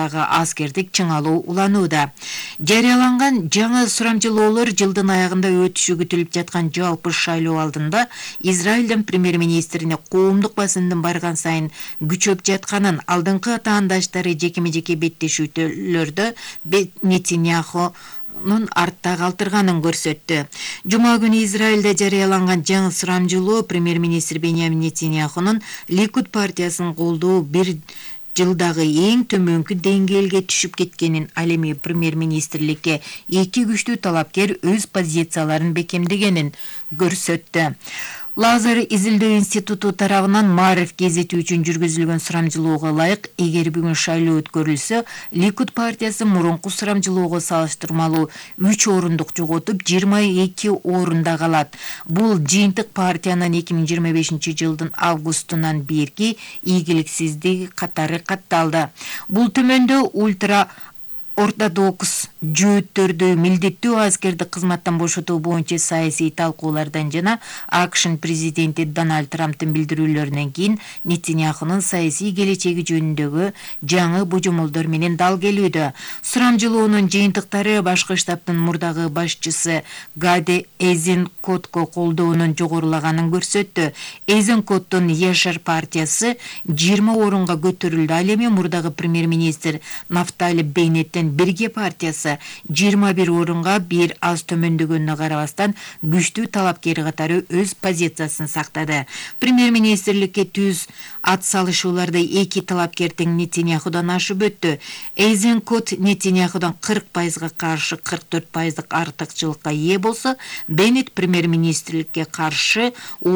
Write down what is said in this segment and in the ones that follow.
дагы аскердик чыңалуу уланууда. Жарыяланган жаңы сурамжылоолор жылдын аягында өтүшү күтүлүп жаткан жалпы шайлоо алдында Израилдин премьер-министрине коомдук басындын барган сайын күчөп жатканын, алдыңкы атаандаштары жекеме-жеке беттешүүлөрдө Нетаньяху артта калтырганын көрсөттү. Жума күнү Израилде жарыяланган жаңы сурамжылоо премьер-министр Беньямин Нетаньяхунун Ликуд партиясынын колдоо бир жылдагы эң төмөнкү деңгээлге түшүп кеткенин, ал эми премьер-министрликке эки күчтүү талапкер өз позицияларын бекемдегенин көрсөттү. Лазер изилдөө институту тарабынан Маариф гезити үчүн жүргүзүлгөн сурамжылоого ылайык, эгер бүгүн шайлоо өткөрүлсө, Ликуд партиясы мурунку сурамжылоого салыштырмалуу 3 орундук жоготуп, 22 орунда калат. Бул жыйынтык партиянын 2025 жылдын августунан берки ийгиликсиздиги катары катталды. Бул төмөндө ортодокс жөөттөрдү милдеттүү аскерди кызматтан бошотуу боюнча саясий талкуулардан жана АКШ президенти Дональд Трамптын билдирүүлөрүнөн кийин Нетаньяхунун саясий келечеги жөнүндөгү жаңы божомолдор менен дал келүүдө. Сурамжылоонун жыйынтыктары башкы штабтын мурдагы башчысы Гади Эйзенкотко колдоонун жогорулаганын көрсөттү. Эйзенкоттун Яшар партиясы 20 орунга көтөрүлдү. Ал эми мурдагы премьер-министр Нафтали Беннеттин Бирге партиясы 21 орунга бир аз төмөндөгөнүнө карабастан күчтүү талапкер катары өз позициясын сактады. Премьер-министрликке түз ат салышууларды эки талапкер тең Нетаньяхудан ашып өттү. Эйзенкот Нетаньяхудан 40% каршы 44% артыкчылыкка ээ болсо, Беннет премьер-министрликке каршы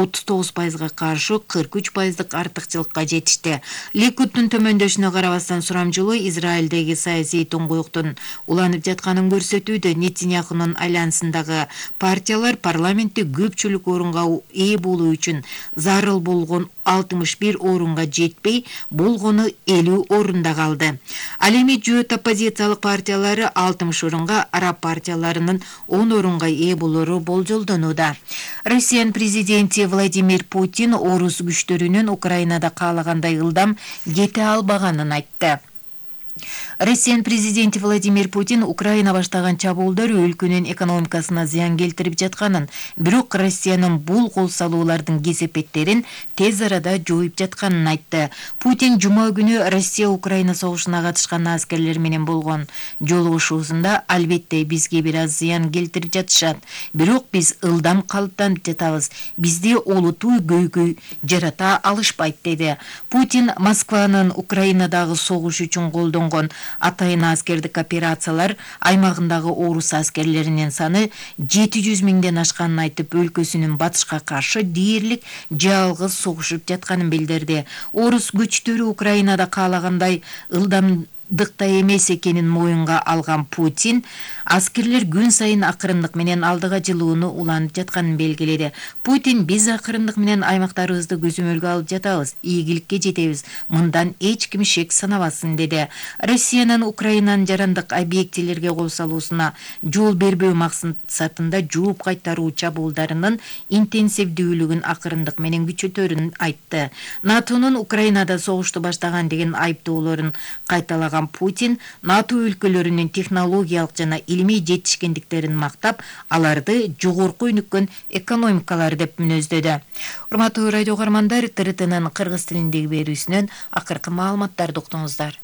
39% каршы 43% артыкчылыкка жетишти. Ликудтун төмөндөшүнө карабастан сурамжылоо Израилдеги саясий тоңгоюктун уланып жатканын көрсөтүүдө. Нетаньяхунун альянсындагы партиялар парламентте көпчүлүк орунга ээ болуу үчүн зарыл болгон 61 орунга жетпей, болгону 50 орунда калды. Ал эми жөөт оппозициялык партиялары 60 орунга, араб партияларынын 10 орунга ээ болору болжолдонууда. Россиянын президенти Владимир Путин орус күчтөрүнүн Украинада каалагандай ылдам кете албаганын айтты. Россиянын президенти Владимир Путин Украина баштаган чабуулдар өлкөнүн экономикасына зыян келтирип жатканын, бирок Россиянын бул кол салуулардын кесепеттерин тез арада жоюп жатканын айтты. Путин жума күнү Россия Украина согушуна катышкан аскерлер менен болгон жолугушуусунда албетте бизге бир аз зыян келтирип жатышат, бирок биз ылдам калыптанып жатабыз. Бизде олутуу көйгөй жарата алышпайт деди. Путин Москванын Украинадагы согуш үчүн колдонгон атайын аскердик операциялар аймагындагы орус аскерлеринин саны 700 миңден ашканын айтып, өлкөсүнүн батышка каршы дээрлик жалгыз согушуп жатканын билдирди. Орус күчтөрү Украинада каалагандай ылдамдыкта эмес экенин моюнга алган Путин аскерлер күн сайын акырындык менен алдыга жылууну уланып жатканын белгиледи. Путин: биз акырындык менен аймактарыбызды көзөмөлгө алып жатабыз, ийгиликке жетебиз, мындан эч ким шек санабасын деди. Россиянын Украинанын жарандык объектилерге кол салуусуна жол бербөө максатында жооп кайтаруу чабуулдарынын интенсивдүүлүгүн акырындык менен күчөтөрүн айтты. НАТОнун Украинада согушту баштаган деген айыптоолорун кайталаган Путин НАТО өлкөлөрүнүн технологиялык жана илимий жетишкендиктерин мактап, аларды жогорку өнүккөн экономикалар деп мүнөздөдү. Урматтуу радио каармандар, ТРТнын кыргыз тилиндеги берүүсүнөн акыркы маалыматтарды уктуңуздар.